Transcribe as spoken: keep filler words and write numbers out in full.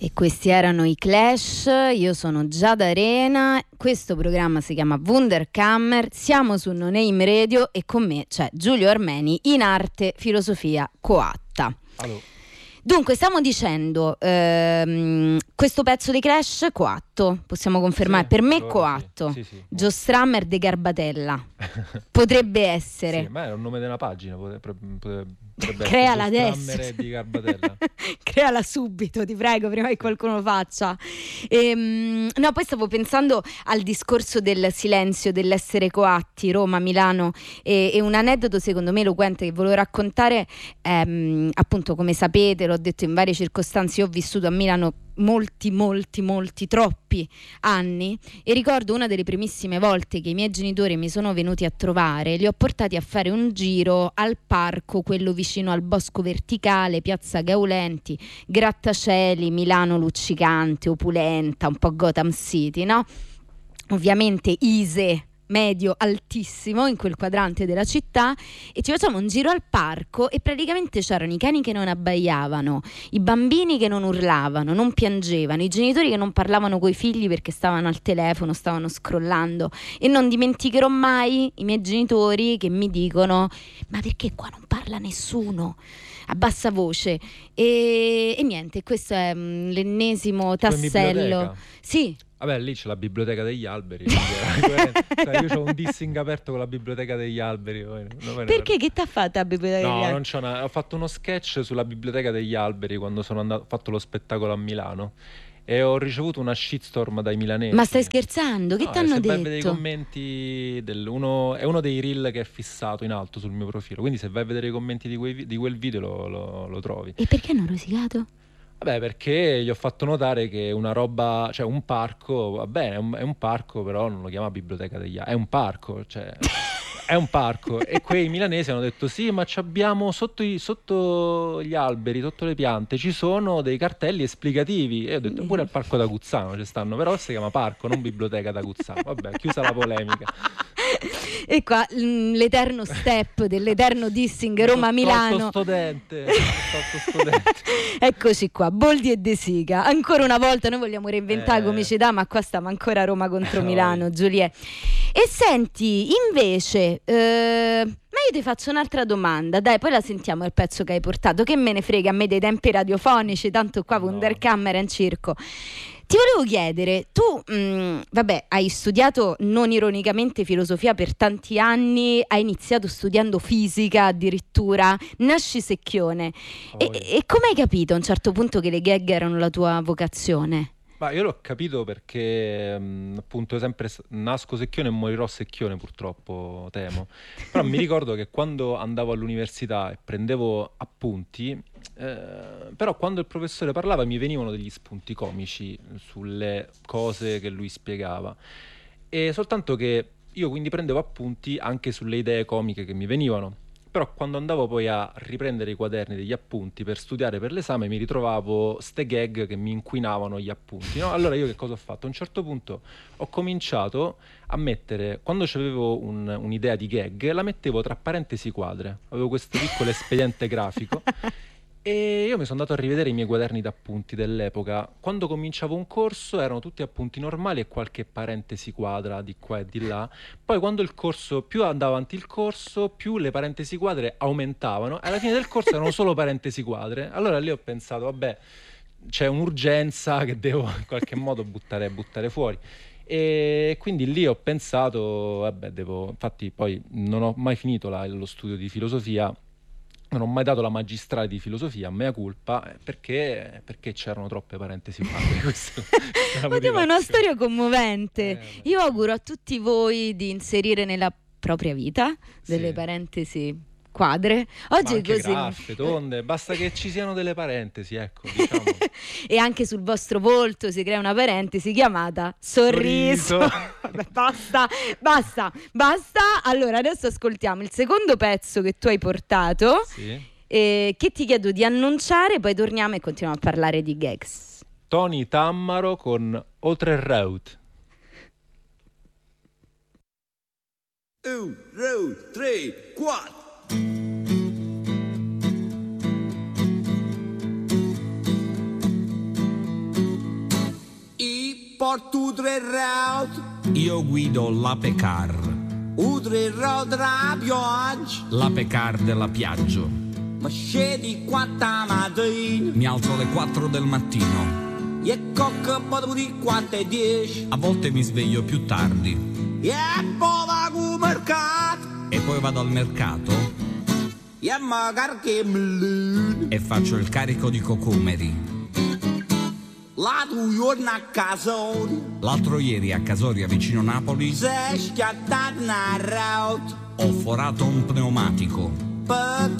E questi erano i Clash, io sono Giada Arena, questo programma si chiama Wunderkammer, siamo su No Name Radio e con me c'è Giulio Armeni in arte, filosofia coatta. Allora. Dunque, stiamo dicendo, ehm, questo pezzo di Clash, coatto, possiamo confermare, Sì, per me allora coatto, sì, sì, sì. Joe Strummer de Garbatella, potrebbe essere. Sì, ma è un nome della pagina, potrebbe, potrebbe, potrebbe Creala essere Joe adesso. Strummer di Garbatella. Creala subito, ti prego, prima che qualcuno lo faccia. Ehm, no, poi stavo pensando al discorso del silenzio, dell'essere coatti, Roma, Milano, e, e un aneddoto secondo me eloquente che volevo raccontare, ehm, appunto, come sapete, l'ho detto in varie circostanze, io ho vissuto a Milano molti molti molti troppi anni e ricordo una delle primissime volte che i miei genitori mi sono venuti a trovare, li ho portati a fare un giro al parco, quello vicino al Bosco Verticale, Piazza Gaulenti, grattacieli, Milano luccicante, opulenta, un po' Gotham City, no? Ovviamente Ise medio altissimo in quel quadrante della città, e ci facciamo un giro al parco e praticamente c'erano i cani che non abbaiavano, i bambini che non urlavano, non piangevano, i genitori che non parlavano coi figli perché stavano al telefono, stavano scrollando, e non dimenticherò mai i miei genitori che mi dicono: ma perché qua non parla nessuno? A bassa voce. E, e niente, questo è um, l'ennesimo tassello. Sì. Vabbè, lì c'è la biblioteca degli alberi. Cioè, io ho un dissing aperto con la biblioteca degli alberi. Perché? Che t'ha fatto la biblioteca no, degli alberi? Non c'ho una... Ho fatto uno sketch sulla biblioteca degli alberi quando sono andato, ho fatto lo spettacolo a Milano e ho ricevuto una shitstorm dai milanesi. Ma stai scherzando? Che no, t'hanno se detto? vai a vedere i commenti del, uno, è uno dei reel che è fissato in alto sul mio profilo, quindi se vai a vedere i commenti di, quei, di quel video lo, lo, lo trovi. E perché hanno rosicato? Vabbè, perché gli ho fatto notare che una roba, cioè un parco, va bene, è un, è un parco, però non lo chiama biblioteca degli alberi, è un parco, cioè è un parco. E quei milanesi hanno detto: sì, ma ci abbiamo sotto, i, sotto gli alberi, sotto le piante, ci sono dei cartelli esplicativi. E ho detto: pure al parco d'Aguzzano ci stanno, però si chiama parco, non biblioteca d'Aguzzano. Vabbè, chiusa la polemica. E qua mh, l'eterno step dell'eterno dissing Roma-Milano. Studente, studente. Eccoci qua, Boldi e De Sica. Ancora una volta noi vogliamo reinventare eh. comicità, ma qua stiamo ancora Roma contro Milano, Giulietta. E senti, invece, eh, ma io ti faccio un'altra domanda, dai, poi la sentiamo il pezzo che hai portato, che me ne frega a me dei tempi radiofonici, tanto qua no. Wunderkammer è in circo. Ti volevo chiedere, tu, mh, vabbè, hai studiato non ironicamente filosofia per tanti anni, hai iniziato studiando fisica addirittura, nasci secchione. Oh, e, e come hai capito a un certo punto che le gag erano la tua vocazione? Ma io l'ho capito perché mh, appunto sempre nasco secchione e morirò secchione, purtroppo, temo. Però mi ricordo che quando andavo all'università e prendevo appunti, eh, però quando il professore parlava mi venivano degli spunti comici sulle cose che lui spiegava. E soltanto che io quindi prendevo appunti anche sulle idee comiche che mi venivano. Però quando andavo poi a riprendere i quaderni degli appunti per studiare per l'esame mi ritrovavo ste gag che mi inquinavano gli appunti, no? Allora io che cosa ho fatto? A un certo punto ho cominciato a mettere, quando avevo un, un'idea di gag, la mettevo tra parentesi quadre. Avevo questo piccolo espediente grafico e io mi sono andato a rivedere i miei quaderni d'appunti dell'epoca. Quando cominciavo un corso erano tutti appunti normali e qualche parentesi quadra di qua e di là. Poi quando il corso, più andava avanti il corso, più le parentesi quadre aumentavano e alla fine del corso erano solo parentesi quadre. Allora lì ho pensato, vabbè, c'è un'urgenza che devo in qualche modo buttare, buttare fuori. E quindi lì ho pensato, vabbè, devo... Infatti poi non ho mai finito la, lo studio di filosofia. Non ho mai dato la magistrale di filosofia, mea culpa, perché, perché c'erano troppe parentesi quadre. Ma è una storia commovente. Eh, Io auguro a tutti voi di inserire nella propria vita delle sì. parentesi quadre. Oggi ma anche è così graffe, tonde, basta che ci siano delle parentesi, ecco, diciamo. E anche sul vostro volto si crea una parentesi chiamata sorriso. Sorriso. Vabbè, basta, basta, basta. Allora adesso ascoltiamo il secondo pezzo che tu hai portato, sì. eh, che ti chiedo di annunciare, poi torniamo e continuiamo a parlare di gags. Tony Tammaro con Oltre Road. Un, due, tre, quattro. porto tre route. Io guido l'Ape Car, U tre route la pioggia. l'Ape Car della Piaggio. Ma scendi quanta mattina. Mi alzo alle quattro del mattino. E cocca potevo di quattro e dieci. A volte mi sveglio più tardi. E poi vado al mercato. E poi vado al mercato E magari che melone. e faccio il carico di cocomeri. L'altro giorno a Casoria. L'altro ieri a Casoria vicino Napoli Sei schiattato una route. ho forato un pneumatico. Perché